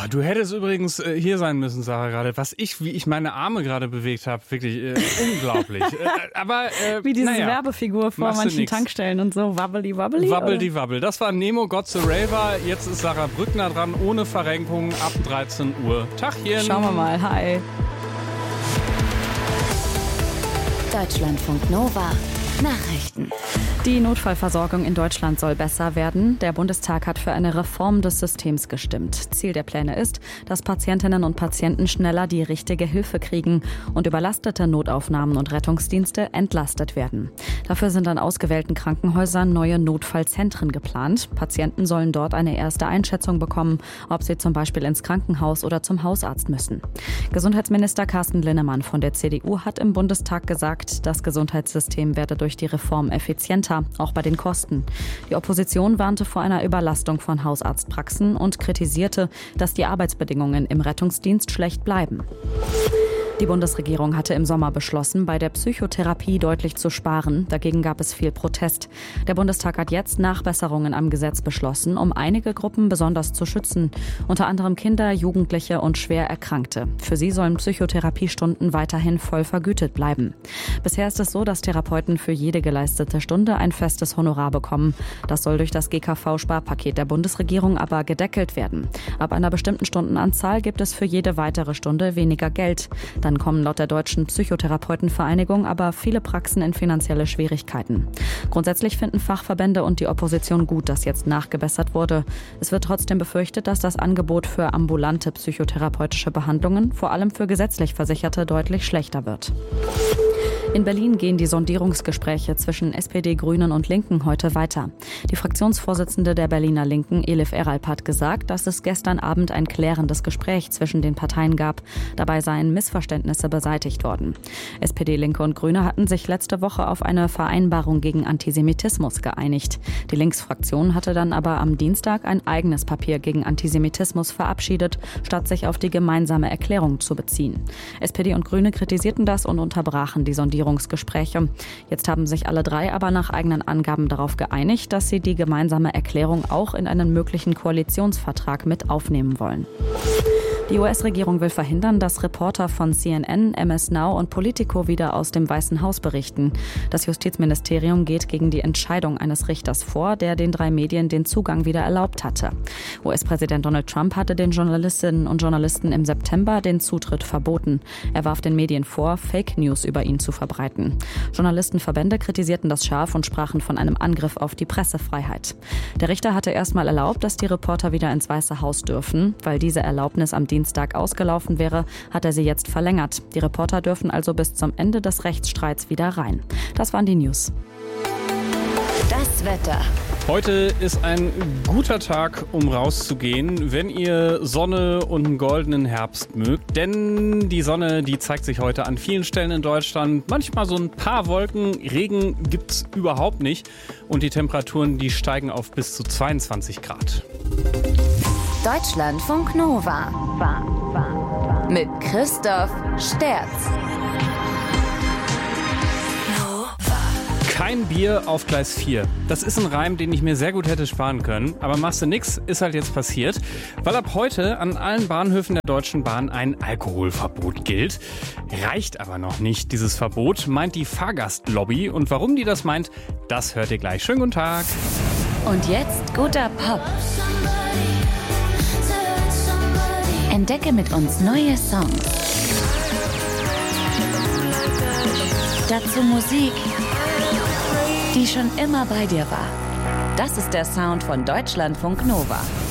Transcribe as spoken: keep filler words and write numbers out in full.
Oh, du hättest übrigens äh, hier sein müssen, Sarah, gerade. Was ich, wie ich meine Arme gerade bewegt habe, wirklich äh, unglaublich. äh, aber äh, Wie diese naja, Werbefigur vor manchen Tankstellen und so. Wabbeli wabbeli. Wabbeli wabbel. Das war Nemo, God the Raver. Jetzt ist Sarah Brückner dran, ohne Verrenkung, ab dreizehn Uhr. Tachchen. Schauen wir mal. Hi. Deutschlandfunk Nova. Nachrichten. Die Notfallversorgung in Deutschland soll besser werden. Der Bundestag hat für eine Reform des Systems gestimmt. Ziel der Pläne ist, dass Patientinnen und Patienten schneller die richtige Hilfe kriegen und überlastete Notaufnahmen und Rettungsdienste entlastet werden. Dafür sind an ausgewählten Krankenhäusern neue Notfallzentren geplant. Patienten sollen dort eine erste Einschätzung bekommen, ob sie zum Beispiel ins Krankenhaus oder zum Hausarzt müssen. Gesundheitsminister Carsten Linnemann von der C D U hat im Bundestag gesagt, das Gesundheitssystem werde durch die Reform effizienter, auch bei den Kosten. Die Opposition warnte vor einer Überlastung von Hausarztpraxen und kritisierte, dass die Arbeitsbedingungen im Rettungsdienst schlecht bleiben. Die Bundesregierung hatte im Sommer beschlossen, bei der Psychotherapie deutlich zu sparen. Dagegen gab es viel Protest. Der Bundestag hat jetzt Nachbesserungen am Gesetz beschlossen, um einige Gruppen besonders zu schützen. Unter anderem Kinder, Jugendliche und schwer Erkrankte. Für sie sollen Psychotherapiestunden weiterhin voll vergütet bleiben. Bisher ist es so, dass Therapeuten für jede geleistete Stunde ein festes Honorar bekommen. Das soll durch das G K V-Sparpaket der Bundesregierung aber gedeckelt werden. Ab einer bestimmten Stundenanzahl gibt es für jede weitere Stunde weniger Geld. Dann kommen laut der Deutschen Psychotherapeutenvereinigung aber viele Praxen in finanzielle Schwierigkeiten. Grundsätzlich finden Fachverbände und die Opposition gut, dass jetzt nachgebessert wurde. Es wird trotzdem befürchtet, dass das Angebot für ambulante psychotherapeutische Behandlungen, vor allem für gesetzlich Versicherte, deutlich schlechter wird. In Berlin gehen die Sondierungsgespräche zwischen S P D, Grünen und Linken heute weiter. Die Fraktionsvorsitzende der Berliner Linken, Elif Eralp, hat gesagt, dass es gestern Abend ein klärendes Gespräch zwischen den Parteien gab. Dabei seien Missverständnisse beseitigt worden. S P D, Linke und Grüne hatten sich letzte Woche auf eine Vereinbarung gegen Antisemitismus geeinigt. Die Linksfraktion hatte dann aber am Dienstag ein eigenes Papier gegen Antisemitismus verabschiedet, statt sich auf die gemeinsame Erklärung zu beziehen. S P D und Grüne kritisierten das und unterbrachen die Sondierungsgespräche. Jetzt haben sich alle drei aber nach eigenen Angaben darauf geeinigt, dass sie die gemeinsame Erklärung auch in einen möglichen Koalitionsvertrag mit aufnehmen wollen. Die U S-Regierung will verhindern, dass Reporter von C N N, M S Now und Politico wieder aus dem Weißen Haus berichten. Das Justizministerium geht gegen die Entscheidung eines Richters vor, der den drei Medien den Zugang wieder erlaubt hatte. U S-Präsident Donald Trump hatte den Journalistinnen und Journalisten im September den Zutritt verboten. Er warf den Medien vor, Fake News über ihn zu verbreiten. Journalistenverbände kritisierten das scharf und sprachen von einem Angriff auf die Pressefreiheit. Der Richter hatte erstmal erlaubt, dass die Reporter wieder ins Weiße Haus dürfen. Weil diese Erlaubnis am Dienstag ausgelaufen wäre, hat er sie jetzt verlängert. Die Reporter dürfen also bis zum Ende des Rechtsstreits wieder rein. Das waren die News. Das Wetter. Heute ist ein guter Tag, um rauszugehen, wenn ihr Sonne und einen goldenen Herbst mögt. Denn die Sonne, die zeigt sich heute an vielen Stellen in Deutschland. Manchmal so ein paar Wolken, Regen gibt's überhaupt nicht. Und die Temperaturen, die steigen auf bis zu zweiundzwanzig Grad. Deutschlandfunk Nova. Mit Christoph Sterz. Kein Bier auf Gleis vier. Das ist ein Reim, den ich mir sehr gut hätte sparen können. Aber machst du nix, ist halt jetzt passiert. Weil ab heute an allen Bahnhöfen der Deutschen Bahn ein Alkoholverbot gilt. Reicht aber noch nicht, dieses Verbot, meint die Fahrgastlobby. Und warum die das meint, das hört ihr gleich. Schönen guten Tag. Und jetzt guter Pop. Entdecke mit uns neue Songs. Dazu Musik, die schon immer bei dir war. Das ist der Sound von Deutschlandfunk Nova.